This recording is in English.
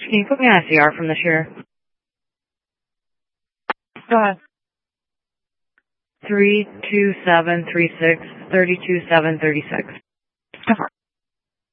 Can you put me on ICR from this year? Go ahead. 32736 32736.